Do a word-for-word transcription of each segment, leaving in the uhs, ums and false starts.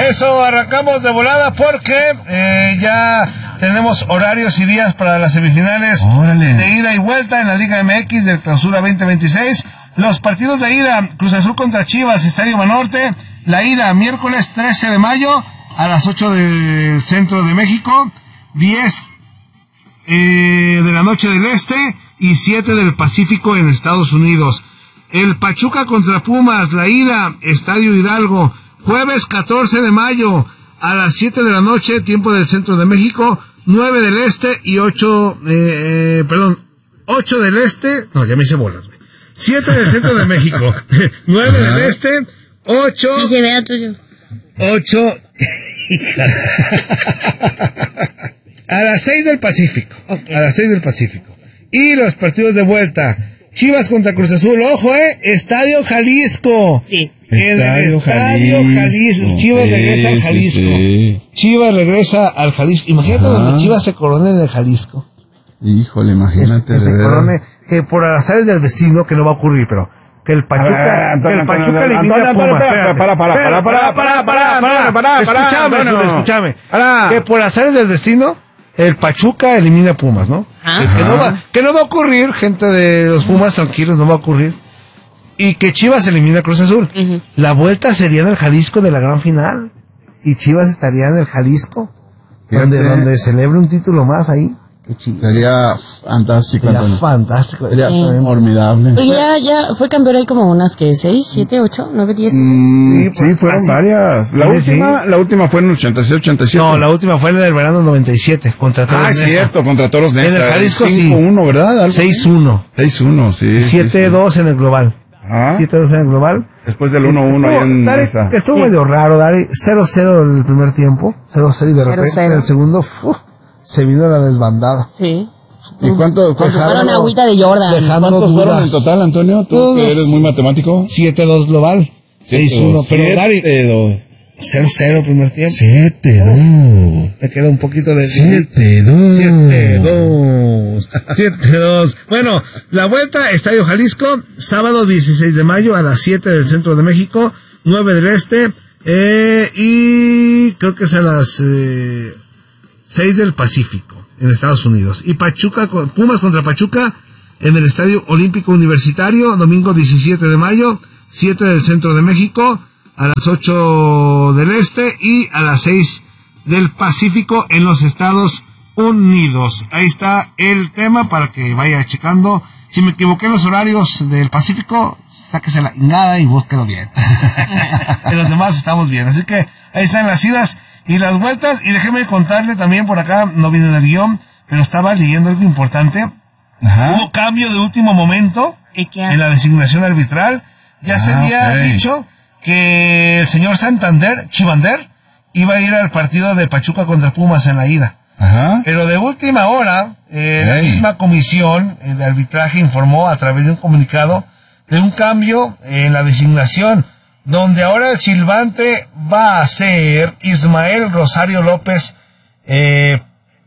eso arrancamos de volada porque eh, ya tenemos horarios y días para las semifinales. Órale. De ida y vuelta en la Liga M X del Clausura veinte veintiséis. Los partidos de ida: Cruz Azul contra Chivas, Estadio Banorte. La ida, miércoles trece de mayo a las ocho del centro de México, diez eh, de la noche del este y siete del Pacífico en Estados Unidos. El Pachuca contra Pumas, la ida, Estadio Hidalgo, jueves catorce de mayo a las siete de la noche, tiempo del centro de México, nueve del este y ocho, eh, eh, perdón, ocho del este, no, ya me hice bolas, güey. siete del centro de México, nueve del este, ocho. Sí, se vea tuyo. ocho. A las seis del Pacífico. Okay. A las seis del Pacífico. Y los partidos de vuelta: Chivas contra Cruz Azul, ojo, eh, Estadio Jalisco. Sí. Estadio, Estadio Jalisco. Jalisco. Chivas sí, regresa al Jalisco. Sí, sí. Chivas regresa al Jalisco. Imagínate Ajá. donde Chivas se corone en el Jalisco. Híjole, imagínate. Que, que se corone, que por azares del destino, que no va a ocurrir, pero que el Pachuca, Antonio, que el Pachuca Antonio, elimina Antonio, Pumas. Para, para, para, para, para, para, para, para, escúchame, escúchame. Que por azares del destino, el Pachuca elimina Pumas, ¿no? Que, que no va, que no va a ocurrir, gente de los Pumas, tranquilos, no va a ocurrir. Y que Chivas elimina Cruz Azul. Uh-huh. La vuelta sería en el Jalisco de la gran final. Y Chivas estaría en el Jalisco, donde, donde celebra un título más ahí. Sería fantástico. Sería Antonio. fantástico. Sería eh. formidable. Oye, ya, ya fue campeón ahí como unas, ¿qué? ¿Seis, siete, ocho, nueve, diez? Mm, sí, pues, sí, fueron así. varias. La sí, última sí. la última fue en el ochenta y seis, ochenta y siete. No, la última fue en el verano noventa y siete, contra Toros Ah, es cierto, contra Toros Neza. En el Jalisco sí. cinco uno, ¿verdad? seis uno. seis uno, sí. siete dos sí, sí. en el global. ¿Ah? siete dos en el global. Después del uno uno ahí en Dari, esa. Estuvo sí. medio raro, Dari. cero cero el primer tiempo. cero cero y de repente en el segundo uf, se vino la desbandada. Sí. ¿Y cuánto? ¿Cuántos fueron agüita de Jordan? ¿Cuántos fueron en total, Antonio? ¿Tú Todos que eres muy matemático? siete dos global. seis uno. Pero Dari. siete dos. cero cero primer tiempo. siete dos. Me queda un poquito de... siete dos. siete dos. siete dos. Bueno, la vuelta, Estadio Jalisco, sábado dieciséis de mayo a las siete del centro de México, nueve del este, eh, y creo que es a las eh, seis del Pacífico, en Estados Unidos. Y Pachuca, Pumas contra Pachuca, en el Estadio Olímpico Universitario, domingo diecisiete de mayo, siete del centro de México, a las ocho del este y a las seis del Pacífico en los Estados Unidos. Ahí está el tema para que vaya checando. Si me equivoqué en los horarios del Pacífico, sáquese la ingada y búsquelo bien. En los demás estamos bien. Así que ahí están las idas y las vueltas. Y déjeme contarle también por acá, no viene en el guión, pero estaba leyendo algo importante. Ajá. Hubo cambio de último momento en la designación arbitral. Ya ah, se había okay. dicho que el señor Santander, Chivander, iba a ir al partido de Pachuca contra Pumas en la ida. Ajá. Pero de última hora, eh, hey. la misma comisión de arbitraje informó a través de un comunicado de un cambio en la designación, donde ahora el silbante va a ser Ismael Rosario López eh,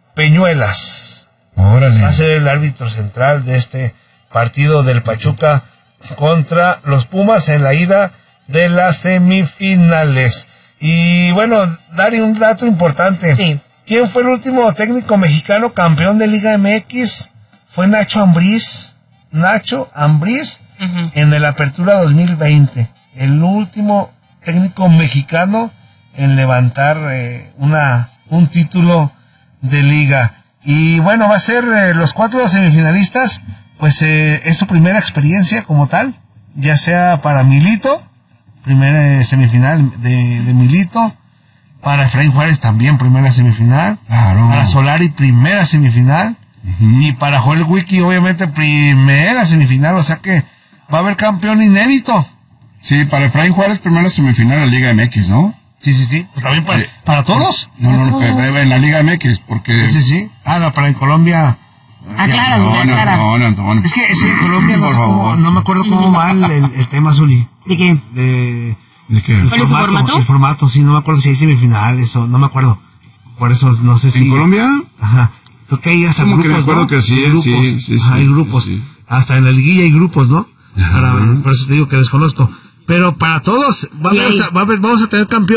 Peñuelas. Órale. Va a ser el árbitro central de este partido del Pachuca contra los Pumas en la ida de las semifinales. Y bueno, Dari, un dato importante. Sí. ¿Quién fue el último técnico mexicano campeón de Liga M X? Fue Nacho Ambriz. Nacho Ambriz uh-huh. en el Apertura dos mil veinte. El último técnico mexicano en levantar eh, una un título de liga. Y bueno, va a ser eh, los cuatro semifinalistas, pues eh, es su primera experiencia como tal, ya sea para Milito, primera eh, semifinal de, de Milito, para Efraín Juárez también primera semifinal, claro. Para Solari primera semifinal, uh-huh. y para Joel Wiki obviamente primera semifinal, o sea que va a haber campeón inédito. Sí, para Efraín Juárez primera semifinal en la Liga M X, ¿no? Sí, sí, sí, pues también para, sí. ¿Para todos? No, no, no, pero en la Liga M X, porque... Sí, sí, sí, ah, no, para en Colombia... Aclara, no, aclara. No, no, no, no. Es que, es que en Colombia no, cómo, no me acuerdo cómo va el, el, el tema, Zuli. ¿De qué? De... ¿De qué? ¿Cuál formato, es su formato? El formato, sí, no me acuerdo si hay semifinales o no me acuerdo. Por eso no sé si... ¿En Colombia? Ajá. Creo que hay hasta grupos, que me acuerdo, ¿no? Que sí, hay grupos. sí, sí, Ajá, sí, hay grupos. Sí. Hasta en la liguilla hay grupos, ¿no? Para, por eso te digo que desconozco. Pero para todos, va sí. a, va a, vamos a tener campeón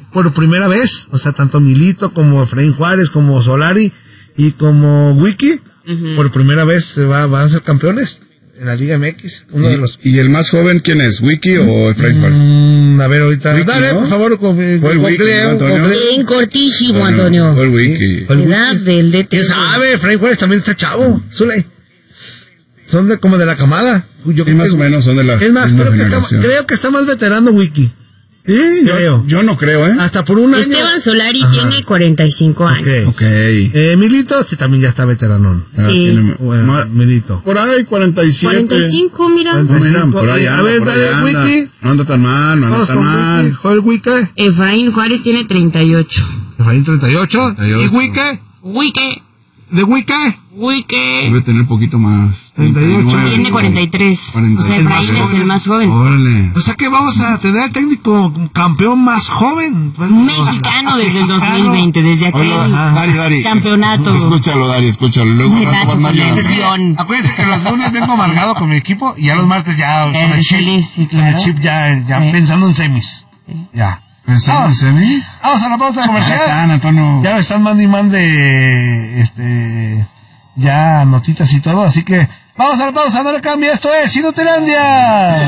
por primera vez, o sea, tanto Milito como Efraín Juárez, como Solari y como Wiki, uh-huh. por primera vez se va, van a ser campeones en la Liga M X. Uno ¿Y, de los... ¿Y el más joven quién es? ¿Wiki o Efraín Juárez? Mm, a ver, ahorita. Wiki, Dale, ¿no? por favor, con, Fue con, el Wiki, Cleo, ¿no, Antonio? En cortísimo, Antonio. Fue el Wiki. Fue el Edad Wiki. del D T. ¿Quién sabe? Efraín Juárez también está chavo. Zuley. Son de, como de la camada. Yo Y más o menos son de la Es más, misma creo que, está, generación. creo que está más veterano Wiki. Sí, Yo, creo. yo no creo, ¿eh? Hasta por un año. Esteban Solari Ajá. tiene cuarenta y cinco años. Ok. Ok. Eh, Milito, sí, también ya está veteranón. Ah, Sí. tiene- Bueno, ma- Milito. Por ahí, cuarenta y siete. cuarenta y cinco, mira. No, mira, por ahí A anda, ver, por ahí dale, anda. Wiki. No anda tan mal, no anda Vamos tan con mal. Wiki. Joel Wiki. Efraín Juárez tiene treinta y ocho. Efraín treinta y ocho. treinta y ocho. ¿Y Wiki? Wike, ¿De Wiki? Wike. Debe tener un poquito más. treinta y ocho. Tiene cuarenta y tres. cuarenta y O sea, tres. Efraín es el más joven. Órale. O sea que vamos a tener al técnico campeón más joven. Pues, Un mexicano desde el dos mil Mexicano. veinte, desde aquel Hola, Dari, Dari. campeonato. Escúchalo, Dari, escúchalo. Luego De al rato Nacho Juan Mario- Pérez. Guión. Acuérdense que los lunes vengo amargado con mi equipo y ya los martes ya con Eh, el chip, feliz, sí, con el claro. chip ya, ya Sí. pensando en semis. Ya. ¿Pensando en semis? Vamos a la pausa Ya comercial. están, Antonio. Ya me están mandando y mande este ya notitas y todo, así que vamos a la pausa, no le cambie, esto es Inutilandia.